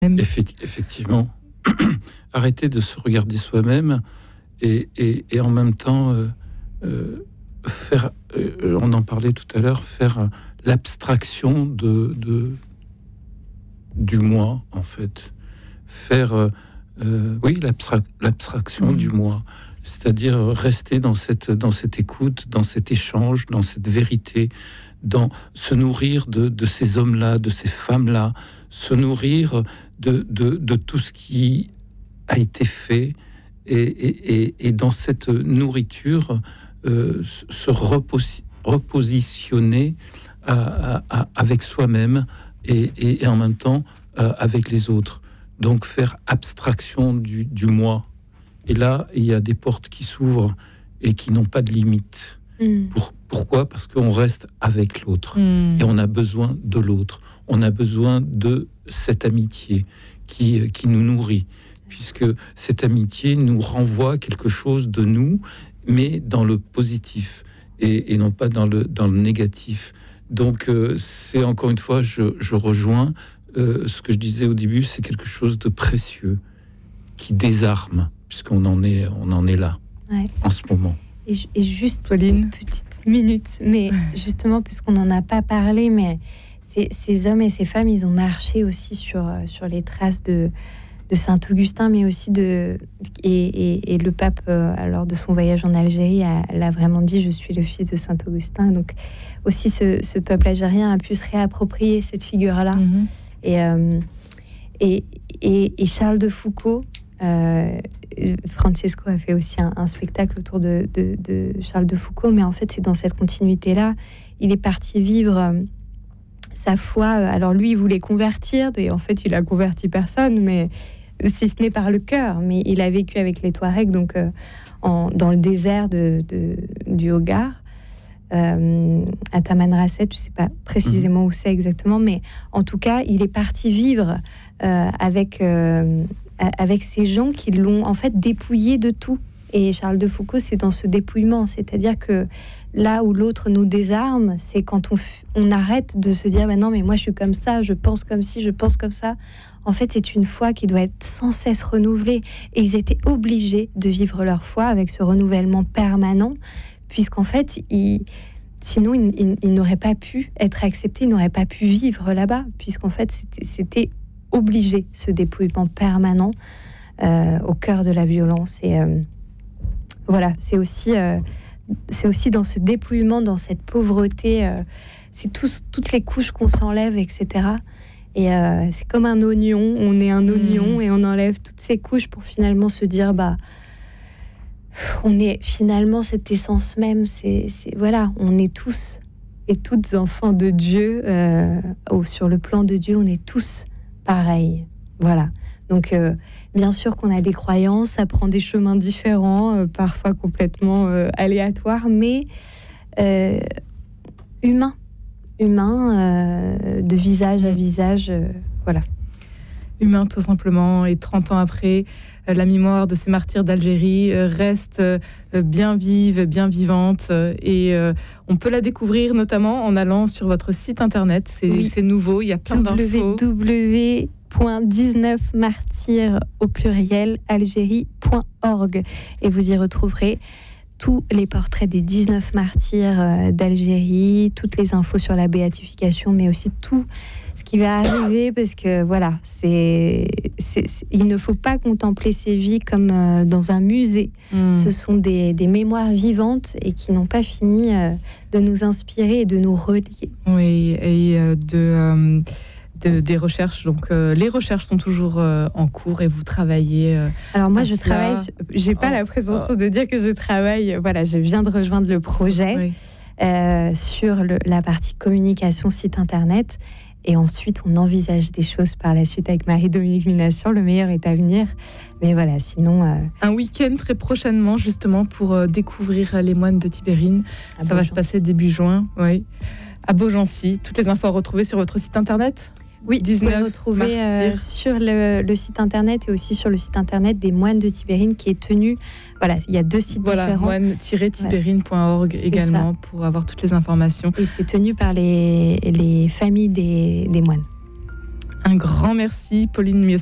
Effectivement, arrêter de se regarder soi-même et en même temps faire, on en parlait tout à l'heure, faire l'abstraction du moi, en fait. Faire, l'abstraction du moi. C'est-à-dire rester dans cette écoute, dans cet échange, dans cette vérité, dans se nourrir de ces hommes-là, de ces femmes-là, se nourrir de tout ce qui a été fait, et dans cette nourriture se repositionner avec soi-même et en même temps avec les autres. Donc faire abstraction du moi. Et là, il y a des portes qui s'ouvrent et qui n'ont pas de limite. Pourquoi ? Parce qu'on reste avec l'autre. Et on a besoin de l'autre. On a besoin de cette amitié qui nous nourrit. Puisque cette amitié nous renvoie quelque chose de nous, mais dans le positif et non pas dans le négatif. Donc, c'est encore une fois, je rejoins ce que je disais au début, c'est quelque chose de précieux qui désarme, puisqu'on en est là, en ce moment. Et juste, Pauline, une petite minute, mais justement, puisqu'on n'en a pas parlé, mais ces hommes et ces femmes, ils ont marché aussi sur les traces de Saint-Augustin, mais aussi et le pape, lors de son voyage en Algérie, l'a vraiment dit, je suis le fils de Saint-Augustin. Donc aussi, ce peuple algérien a pu se réapproprier cette figure-là. Et Charles de Foucault, Francesco a fait aussi un spectacle autour de Charles de Foucault, mais en fait c'est dans cette continuité-là. Il est parti vivre sa foi. Alors lui, il voulait convertir, et en fait il a converti personne, mais si ce n'est par le cœur. Mais il a vécu avec les Touaregs, donc dans le désert du Hogar, à Tamanrasset, je ne sais pas précisément où c'est exactement, mais en tout cas, il est parti vivre avec ces gens qui l'ont en fait dépouillé de tout. Et Charles de Foucault, c'est dans ce dépouillement, c'est-à-dire que là où l'autre nous désarme, c'est quand on arrête de se dire non, mais moi je suis comme ça, je pense comme ci, je pense comme ça. En fait, c'est une foi qui doit être sans cesse renouvelée. Et ils étaient obligés de vivre leur foi avec ce renouvellement permanent, puisqu'en fait, sinon, ils n'auraient pas pu être acceptés, ils n'auraient pas pu vivre là-bas, puisqu'en fait, c'était obligé, ce dépouillement permanent au cœur de la violence. Et voilà, c'est aussi dans ce dépouillement, dans cette pauvreté, c'est toutes les couches qu'on s'enlève, etc. Et c'est comme un oignon, on est un oignon et on enlève toutes ces couches pour finalement se dire, on est finalement cette essence même, voilà, on est tous et toutes enfants de Dieu, sur le plan de Dieu, on est tous pareils, voilà. Donc bien sûr qu'on a des croyances, ça prend des chemins différents, parfois complètement aléatoires, mais humains, de visage à visage, voilà. Humain tout simplement, et 30 ans après, la mémoire de ces martyrs d'Algérie reste bien vive, bien vivante, et on peut la découvrir notamment en allant sur votre site internet, c'est nouveau, il y a plein d'infos. www.19martyrs au pluriel algérie.org, et vous y retrouverez tous les portraits des 19 martyrs d'Algérie, toutes les infos sur la béatification, mais aussi tout ce qui va arriver, parce que voilà, il ne faut pas contempler ces vies comme dans un musée. Ce sont des mémoires vivantes et qui n'ont pas fini de nous inspirer et de nous relier. Oui, et des recherches, donc les recherches sont toujours en cours et vous travaillez. Alors moi je travaille, j'ai pas la présomption de dire que je travaille, voilà, je viens de rejoindre le projet sur la partie communication site internet, et ensuite on envisage des choses par la suite avec Marie-Dominique Minassian, le meilleur est à venir, mais voilà, sinon... Un week-end très prochainement justement pour découvrir les moines de Tibérine, ça va se passer début juin, à Beaugency. Toutes les infos à retrouver sur votre site internet. Oui, 19 vous pouvez retrouver sur le site internet, et aussi sur le site internet des moines de Tibérine qui est tenu. Voilà, il y a 2 sites différents. moine-tibérine.org également, pour avoir toutes les informations. Et c'est tenu par les familles des moines. Un grand merci, Pauline